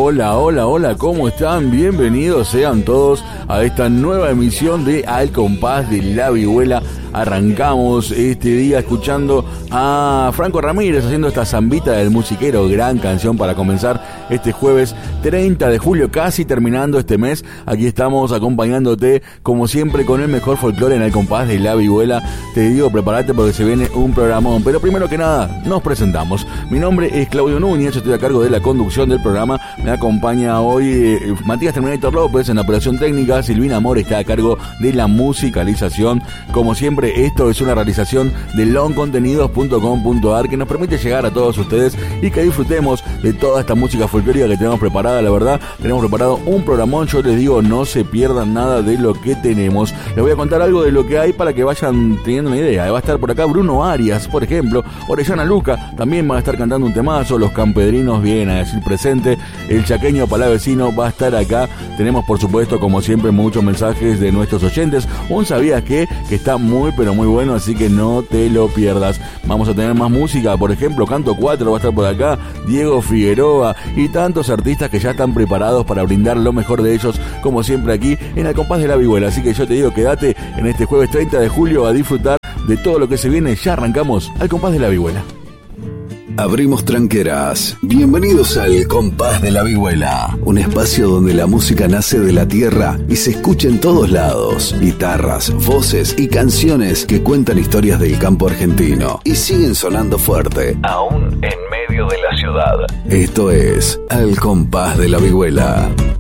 Hola, ¿cómo están? Bienvenidos sean todos a esta nueva emisión de Al Compás de la Vihuela. Arrancamos este día escuchando a Franco Ramírez haciendo esta zambita del musiquero, gran canción para comenzar este jueves 30 de julio, casi terminando este mes. Aquí estamos acompañándote como siempre con el mejor folclore en Al Compás de la Vihuela. Te digo, prepárate porque se viene un programón, pero primero que nada nos presentamos. Mi nombre es Claudio Núñez, estoy a cargo de la conducción del programa. Me acompaña hoy Matías Terminator López en la operación técnica. Silvina Amor está a cargo de la musicalización. Como siempre, esto es una realización de longcontenidos.com.ar que nos permite llegar a todos ustedes y que disfrutemos de toda esta música folclórica que tenemos preparada. La verdad, tenemos preparado un programón. Yo les digo, no se pierdan nada de lo que tenemos. Les voy a contar algo de lo que hay para que vayan teniendo una idea. Va a estar por acá Bruno Arias, por ejemplo. Orellana Luca también va a estar cantando un temazo. Los Campedrinos vienen a decir presente. El Chaqueño Palavecino va a estar acá. Tenemos, por supuesto, como siempre, muchos mensajes de nuestros oyentes. Un ¿sabías qué? Que está pero muy bueno, así que no te lo pierdas. Vamos a tener más música, por ejemplo, Canto 4 va a estar por acá, Diego Figueroa y tantos artistas que ya están preparados para brindar lo mejor de ellos, como siempre aquí en Al Compás de la Vihuela. Así que yo te digo, quédate en este jueves 30 de julio a disfrutar de todo lo que se viene. Ya arrancamos Al Compás de la Vihuela. Abrimos tranqueras. Bienvenidos al Compás de la Vihuela, un espacio donde la música nace de la tierra y se escucha en todos lados. Guitarras, voces y canciones que cuentan historias del campo argentino y siguen sonando fuerte, aún en medio de la ciudad. Esto es Al Compás de la Vihuela.